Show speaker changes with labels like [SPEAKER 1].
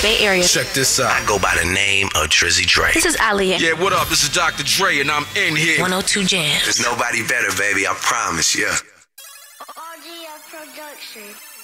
[SPEAKER 1] Bay Area.
[SPEAKER 2] Check this out.
[SPEAKER 3] I go by the name of Drizzy Dre.
[SPEAKER 1] This is Aliyah.
[SPEAKER 2] Yeah, what up? This is Dr. Dre, and I'm in here.
[SPEAKER 1] 102 Jams.
[SPEAKER 3] There's nobody better, baby, I promise, yeah.
[SPEAKER 4] RGF Production.